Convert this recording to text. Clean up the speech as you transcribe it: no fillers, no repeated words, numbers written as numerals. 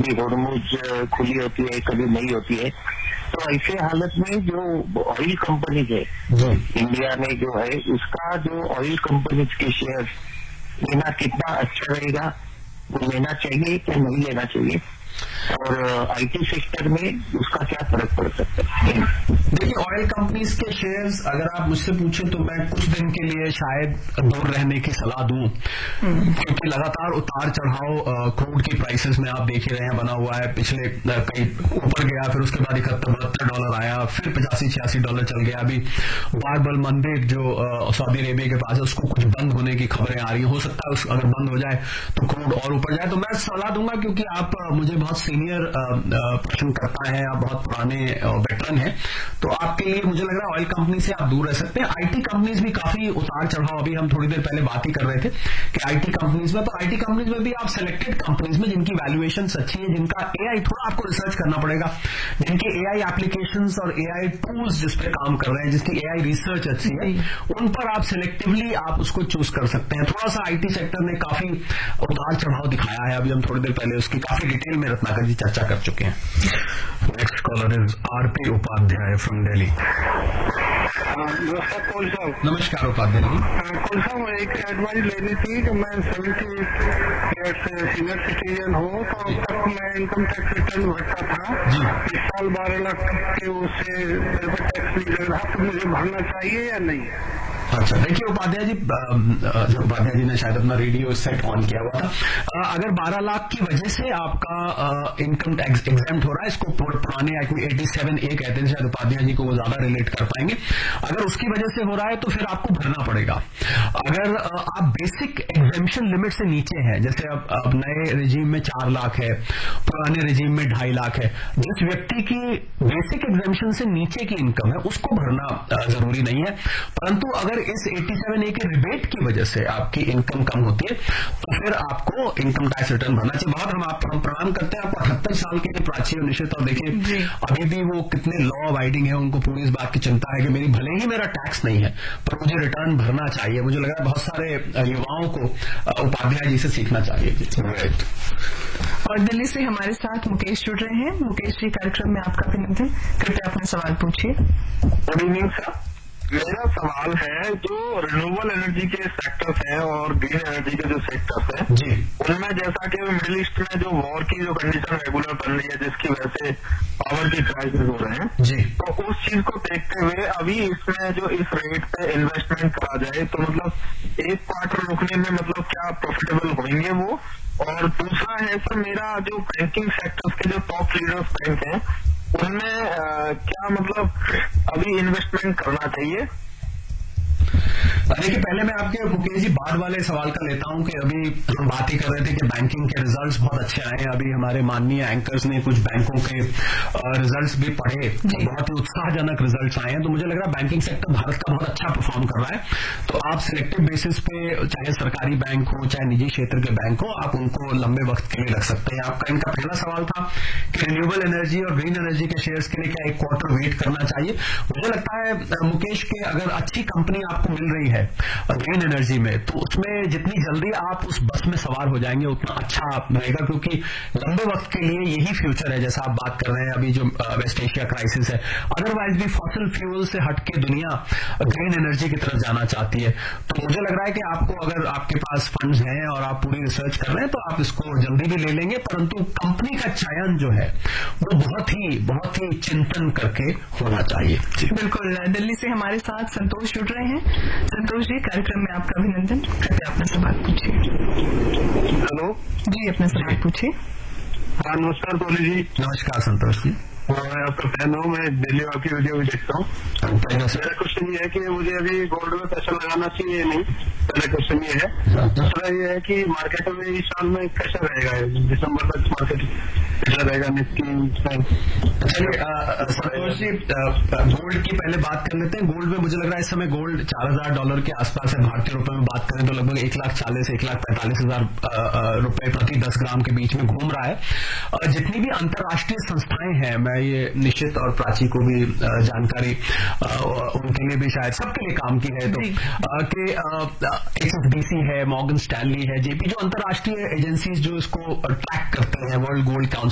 कभी हॉर्मुज खुली होती है, कभी नहीं होती है। तो ऐसे हालत में जो ऑयल कंपनीज है इंडिया में जो है, उसका जो ऑयल कंपनीज के शेयर लेना कितना अच्छा रहेगा, वो लेना चाहिए क्या नहीं लेना चाहिए, और आईटी सेक्टर में उसका क्या फर्क पड़ सकता है। देखिए, ऑयल कंपनीज के शेयर्स अगर आप मुझसे पूछें तो मैं कुछ दिन के लिए शायद दूर रहने की सलाह दूं, क्योंकि लगातार उतार चढ़ाव क्रूड की प्राइसेस में आप देख ही रहे हैं बना हुआ है। पिछले कई ऊपर गया, फिर उसके बाद $71-72 आया, फिर $85-86 चल गया। अभी बारबल मंदिर जो सऊदी अरेबिया के पास है, उसको कुछ बंद होने की खबरें आ रही हैं। हो सकता है अगर बंद हो जाए तो क्रूड और ऊपर जाए। तो मैं सलाह दूंगा, क्योंकि आप मुझे बहुत सीनियर प्रश्न करता है, आप बहुत पुराने वेटरन हैं, तो आपके लिए मुझे लग रहा है ऑयल कंपनी से आप दूर रह सकते हैं। आईटी कंपनीज भी काफी उतार चढ़ाव, अभी हम थोड़ी देर पहले बात ही कर रहे थे कि आईटी कंपनीज में, तो आईटी कंपनीज में भी आप सिलेक्टेड कंपनीज में जिनकी वैल्यूएशन अच्छी है, जिनका एआई, थोड़ा आपको रिसर्च करना पड़ेगा, जिनके एआई एप्लीकेशंस और एआई टूल्स जिस पे काम कर रहे हैं, जिसकी एआई रिसर्च अच्छी है, उन पर आप सिलेक्टिवली आप उसको चूज कर सकते हैं। थोड़ा सा आईटी सेक्टर ने काफी उतार चढ़ाव दिखाया है, अभी हम थोड़ी देर पहले उसकी काफी डिटेल में रत्नाकर जी चर्चा कर चुके हैं। Next collar is RP Upadhyay from Delhi. नमस्कार कौल साहब। नमस्कार उपाध्याय जी। कौल साहब, एक एडवाइस लेनी थी कि मैं 70 ईयर्स सीनियर सिटीजन हूँ, तो अब तक मैं इनकम टैक्स रिटर्न भरता था जी। इस साल 12 लाख के उससे मेरे को टैक्स नहीं लग रहा, तो मुझे भरना चाहिए या नहीं? अच्छा, देखिए उपाध्याय जी, उपाध्याय जी ने शायद अपना रेडियो सेट ऑन किया हुआ था। अगर 12 लाख की वजह से आपका इनकम टैक्स एग्जेम्प्ट हो रहा है, इसको पुराने एक्ट में 87A कहते हैं, शायद उपाध्याय जी को वो ज्यादा रिलेट कर पाएंगे। अगर उसकी वजह से हो रहा है तो फिर आपको भरना पड़ेगा। अगर आप बेसिक एग्जेम्पशन लिमिट से नीचे हैं, जैसे अब नए रिजीम में 4 लाख है, पुराने रिजीम में 2.5 लाख है, जिस व्यक्ति की बेसिक एग्जेम्पशन से नीचे की इनकम है उसको भरना जरूरी नहीं है। परंतु अगर इस 87A के रिबेट की वजह से आपकी इनकम कम होती है तो फिर आपको इनकम टैक्स रिटर्न भरना चाहिए। बहुत हम प्रणाम करते हैं आपको 78 साल के लिए प्राची और निश्चित, और देखिए अभी भी वो कितने लॉ अबाइडिंग है, उनको पूरी इस बात की चिंता है कि मेरी भले ही मेरा टैक्स नहीं है पर मुझे रिटर्न भरना चाहिए। मुझे लग रहा है बहुत सारे युवाओं को उपाध्याय जी से सीखना चाहिए। राइट। और दिल्ली से हमारे साथ मुकेश जुड़ रहे हैं। मुकेश जी, कार्यक्रम में आपका अभिनंदन। कृपया अपना सवाल पूछिए। गुड इवनिंग सर, मेरा सवाल है जो रिन्यूएबल एनर्जी के सेक्टर्स हैं और ग्रीन एनर्जी के जो सेक्टर्स हैं जी, उनमें जैसा कि मिडिल ईस्ट में जो वॉर की जो कंडीशन रेगुलर बन रही है, जिसकी वजह से पावर की क्राइसिस हो रहे हैं जी, तो उस चीज को देखते हुए अभी इसमें जो इस रेट पे इन्वेस्टमेंट करा जाए तो मतलब एक क्वार्टर रुकने में मतलब क्या प्रॉफिटेबल होंगे वो? और दूसरा है सर, मेरा जो बैंकिंग सेक्टर्स के जो टॉप लीडर्स बैंक हैं उनमें क्या मतलब अभी इन्वेस्टमेंट करना चाहिए? देखिए, पहले मैं आपके मुकेश जी बाद वाले सवाल का लेता हूं कि अभी हम बात ही कर रहे थे कि बैंकिंग के रिजल्ट्स बहुत अच्छे आए हैं। अभी हमारे माननीय एंकर्स ने कुछ बैंकों के रिजल्ट्स भी पढ़े, बहुत ही उत्साहजनक रिजल्ट्स आए हैं। तो मुझे लग रहा है बैंकिंग सेक्टर भारत का बहुत अच्छा परफॉर्म कर रहा है। तो आप सिलेक्टिव बेसिस पे, चाहे सरकारी बैंक हो चाहे निजी क्षेत्र के बैंक हो, आप उनको लंबे वक्त के लिए रख सकते हैं। आपका इनका पहला सवाल था कि रिन्यूएबल एनर्जी और ग्रीन एनर्जी के शेयर्स के लिए क्या एक क्वार्टर वेट करना चाहिए। मुझे लगता है मुकेश के अगर अच्छी कंपनी आपको मिल रही है ग्रीन एनर्जी में, तो उसमें जितनी जल्दी आप उस बस में सवार हो जाएंगे उतना अच्छा रहेगा, क्योंकि लंबे वक्त के लिए यही फ्यूचर है जैसा आप बात कर रहे हैं। अभी जो वेस्ट एशिया क्राइसिस है, अदरवाइज भी फॉसिल फ्यूल से हटके दुनिया ग्रीन एनर्जी की तरफ जाना चाहती है। तो मुझे लग रहा है कि आपको, अगर आपके पास फंड्स हैं और आप पूरी रिसर्च कर रहे हैं, तो आप इसको जल्दी भी ले लेंगे। परंतु कंपनी का चयन जो है वो बहुत ही चिंतन करके होना चाहिए। बिल्कुल। दिल्ली से हमारे साथ संतोष जुड़ रहे हैं। संतोष जी, कार्यक्रम में आपका अभिनंदन। कृपया अपना सवाल पूछिए। हेलो जी, अपना सवाल पूछिए। हाँ, नमस्कार कोहली जी। नमस्कार संतोष जी। मैं आपका फैन हूँ, मैं डेली आपकी वीडियो भी देखता हूँ। मेरा क्वेश्चन ये है कि मुझे अभी गोल्ड में पैसा लगाना चाहिए या नहीं, पहला क्वेश्चन ये है। दूसरा ये है कि मार्केट में इस साल में कैसा रहेगा, दिसंबर तक मार्केट कैसा रहेगा निफ्टी? संतोष जी, गोल्ड की पहले बात कर लेते हैं। गोल्ड में मुझे लग रहा है इस समय गोल्ड $4,000 के आसपास है। भारतीय रुपए में बात करें तो लगभग 1,40,000-1,45,000 रुपए प्रति 10 ग्राम के बीच में घूम रहा है। जितनी भी अंतर्राष्ट्रीय संस्थाएं हैं, मैं ये निश्चित और प्राची को भी जानकारी उनके लिए भी शायद सबके लिए काम की है, तो कि HSBC है, मॉर्गन स्टैनली है, जेपी, जो अंतर्राष्ट्रीय एजेंसीज जो इसको ट्रैक करते हैं, वर्ल्ड गोल्ड काउंसिल